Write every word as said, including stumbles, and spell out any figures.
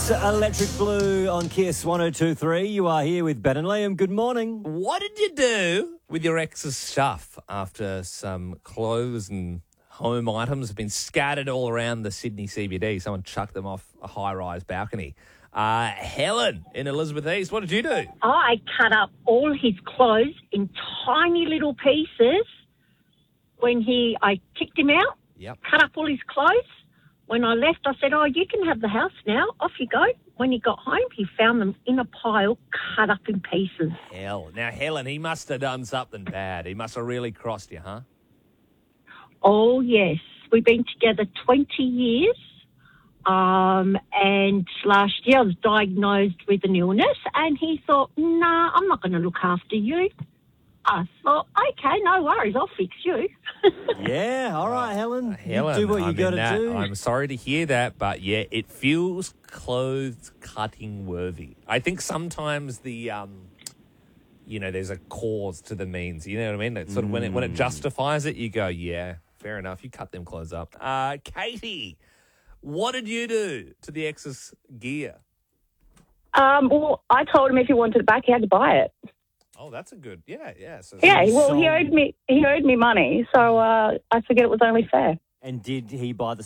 It's Electric Blue on Kiss one oh two point three. You are here with Ben and Liam. Good morning. What did you do with your ex's stuff after some clothes and home items have been scattered all around the Sydney C B D? Someone chucked them off a high-rise balcony. Uh, Helen in Elizabeth East, what did you do? I cut up all his clothes in tiny little pieces. When he, I kicked him out, Yep. cut up all his clothes. When I left, I said, oh, you can have the house now. Off you go. When he got home, he found them in a pile, cut up in pieces. Hell. Now, Helen, he must have done something bad. He must have really crossed you, huh? Oh, yes. We've been together twenty years. Um, and last year I was diagnosed with an illness, and he thought, nah, I'm not going to look after you. I thought, okay, no worries, I'll fix you. Yeah, all right, Helen. Helen, you do what I you got to mean, that- do. I'm sorry to hear that, but yeah, it feels clothes cutting worthy. I think sometimes the, um, you know, there's a cause to the means. You know what I mean? It's sort of when it when it justifies it, you go, yeah, fair enough. You cut them clothes up. Uh, Katie, what did you do to the ex's gear? Um, well, I told him if he wanted it back, he had to buy it. Oh, that's a good, yeah, yeah. So, Yeah, well, he So- owed me. He owed me money, so uh, I figured it was only fair. And did he buy the